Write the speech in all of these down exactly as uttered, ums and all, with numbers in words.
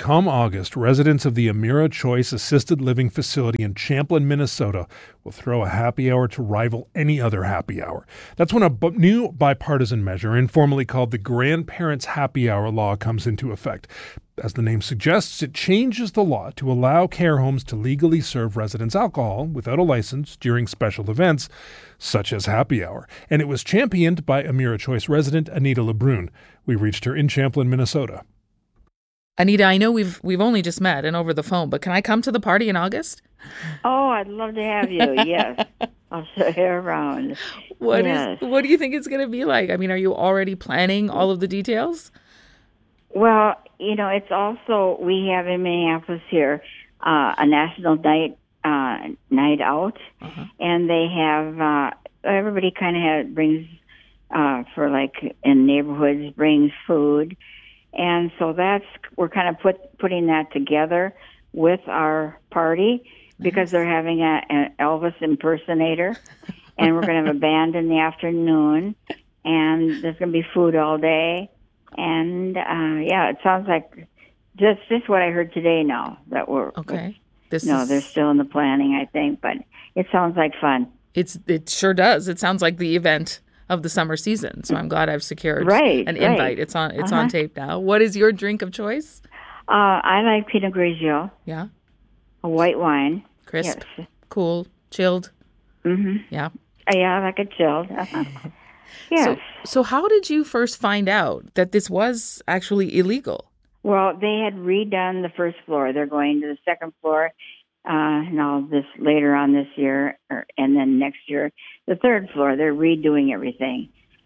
come August, residents of the Emera Choice Assisted Living Facility in Champlin, Minnesota will throw a happy hour to rival any other happy hour. That's when a b- new bipartisan measure, informally called the Grandparents' Happy Hour Law, comes into effect. As the name suggests, it changes the law to allow care homes to legally serve residents alcohol without a license during special events, such as happy hour. And it was championed by Emera Choice resident Anita LeBrun. We reached her in Champlin, Minnesota. Anita, I know we've we've only just met and over the phone, but can I come to the party in August? Oh, I'd love to have you. Yes, I'll show you around. What yes. is? What do you think it's going to be like? I mean, are you already planning all of the details? Well, you know, it's also we have in Minneapolis here uh, a national night uh, night out, uh-huh. and they have uh, everybody kind of has, brings uh, for like in neighborhoods brings food. And so that's, we're kind of put, putting that together with our party because nice. They're having a, an Elvis impersonator and we're going to have a band in the afternoon and there's going to be food all day. And, uh, yeah, it sounds like just, just what I heard today now that we're, okay. This no, is... they're still in the planning, I think, but it sounds like fun. It's, it sure does. It sounds like the event of the summer season. So I'm glad I've secured right, an right. invite. It's on it's uh-huh. on tape now. What is your drink of choice? Uh, I like Pinot Grigio. Yeah. A white wine. Crisp, yes. cool, chilled. Mm-hmm. Yeah. Uh, yeah, I like it chilled. Uh-huh. Yes. So, so how did you first find out that this was actually illegal? Well, they had redone the first floor. They're going to the second floor. Uh, now this later on this year, or, and then next year, the third floor, they're redoing everything.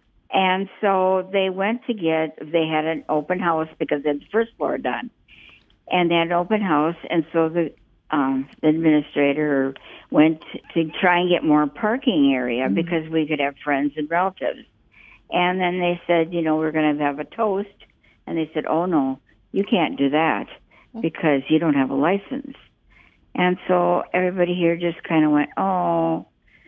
And so they went to get, they had an open house because they had the first floor done. And they had an open house, and so the, um, the administrator went to try and get more parking area mm-hmm. because we could have friends and relatives. And then they said, you know, we're going to have a toast. And they said, oh, no, you can't do that because you don't have a license. And so everybody here just kind of went, oh,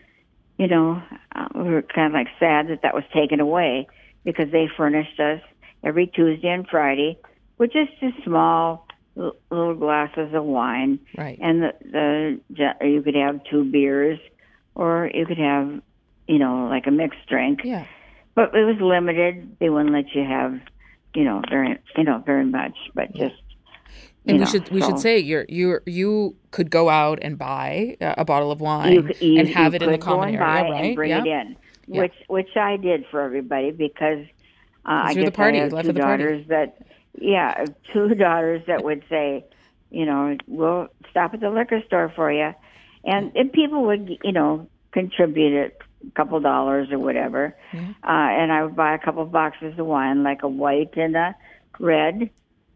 you know, uh, we were kind of like sad that that was taken away because they furnished us every Tuesday and Friday with just a small l- little glasses of wine. Right. And the, the you could have two beers or you could have, you know, like a mixed drink. Yeah. But it was limited. They wouldn't let you have, you know, very, you know, very much, but yeah. just. And you we know, should we so. should say you you you could go out and buy a bottle of wine you, you, and have you it in the common area, right? And bring yeah. it in, yeah. which which I did for everybody because uh, I you're guess the party, I have life two of the daughters party. that, yeah, two daughters that would say, you know, we'll stop at the liquor store for you, and, and people would, you know, contribute a couple dollars or whatever, yeah. uh, and I would buy a couple boxes of wine, like a white and a red.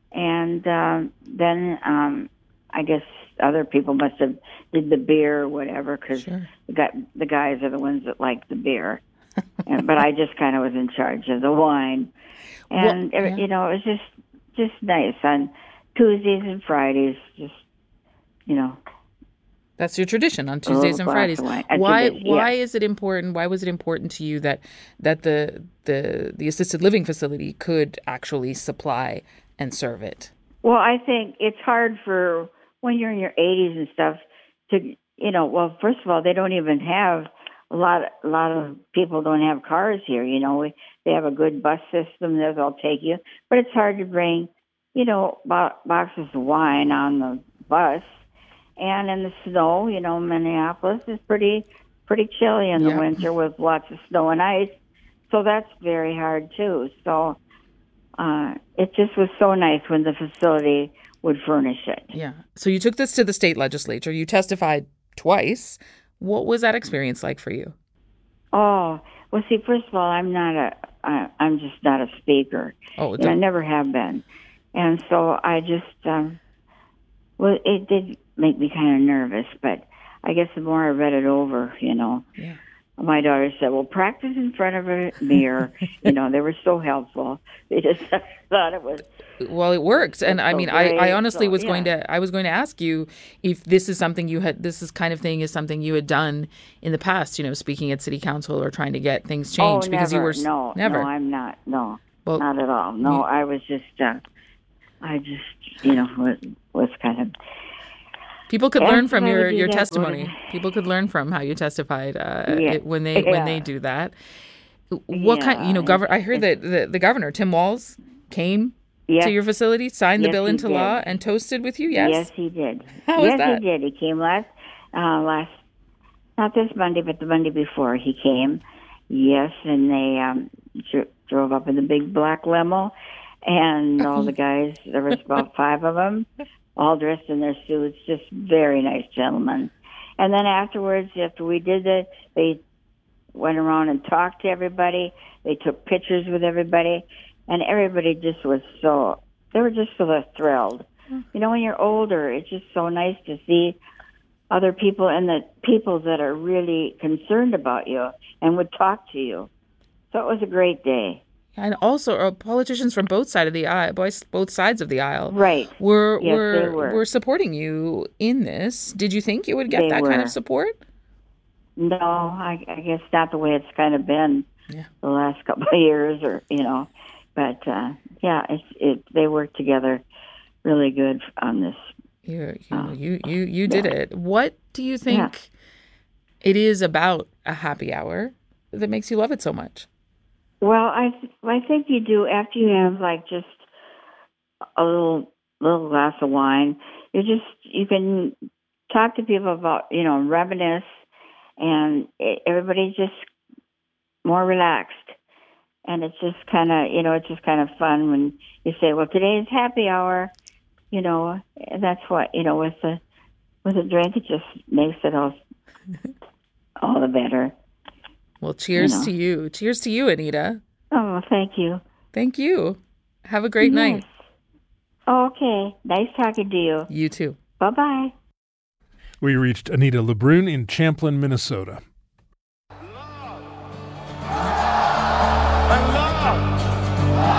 And um, then um, I guess other people must have did the beer or whatever because sure. the, the guys are the ones that like the beer. and, but I just kind of was in charge of the wine. And, well, yeah. you know, it was just just nice on Tuesdays and Fridays, just, you know. That's your tradition on Tuesdays and Fridays. Why Tuesdays, yeah. why is it important? Why was it important to you that that the the the assisted living facility could actually supply and serve it? Well, I think it's hard for when you're in your eighties and stuff to, you know, well, first of all, they don't even have a lot, a lot of people don't have cars here. You know, we, they have a good bus system that they'll take you, but it's hard to bring, you know, bo- boxes of wine on the bus. And in the snow, you know, Minneapolis is pretty, pretty chilly in the yeah. winter with lots of snow and ice. So that's very hard too. So, Uh, it just was so nice when the facility would furnish it. Yeah. So you took this to the state legislature. You testified twice. What was that experience like for you? Oh, well, see, first of all, I'm not a, I, I'm just not a speaker. Oh, and I never have been. And so I just, um, well, it did make me kind of nervous, but I guess the more I read it over, you know, yeah. my daughter said, well, practice in front of a mirror. You know, they were so helpful. They just thought it was. Well, it works. And I mean, I, I honestly so, was yeah. going to, I was going to ask you if this is something you had, this is kind of thing is something you had done in the past, you know, speaking at city council or trying to get things changed oh, because never. you were, no, never. no, I'm not. No, well, not at all. No, you, I was just, uh, I just, you know, was, was kind of. People could learn from your, your that, testimony. People could learn from how you testified uh, Yeah. it, when they Yeah. when they do that. What Yeah. kind? You know, governor. I heard that the, the governor Tim Walz came Yes. to your facility, signed the Yes, bill he into did. law, and toasted with you. Yes. Yes, he did. How was yes, that? he did. He came last, uh, last, not this Monday, but the Monday before he came. Yes, and they um, dr- drove up in the big black limo, and all the guys, there was about five of them, all dressed in their suits, just very nice gentlemen. And then afterwards, after we did it, they went around and talked to everybody. They took pictures with everybody, and everybody just was so, they were just so thrilled. You know, when you're older, it's just so nice to see other people and the people that are really concerned about you and would talk to you. So it was a great day. And also, uh, politicians from both side of the aisle, both both sides of the aisle, Right. were Yes, were, they were. were supporting you in this. Did you think you would get They that kind were. of support? No, I, I guess not the way it's kind of been Yeah. the last couple of years, or you know. But uh, yeah, it's it. They worked together really good on this. You you Oh. you you, you did Yeah. it. What do you think it is about a happy hour that makes you love it so much? Well, I th- I think you do after you have like just a little little glass of wine. You just you can talk to people about you know reminisce, and it, everybody's just more relaxed, and it's just kind of you know it's just kind of fun when you say, well, today's happy hour, you know, and that's what you know with the with a drink, it just makes it all all the better. Well, cheers You know. to you. Cheers to you, Anita. Oh, thank you. Thank you. Have a great night. Yes. Okay. Nice talking to you. You too. Bye-bye. We reached Anita LeBrun in Champlin, Minnesota.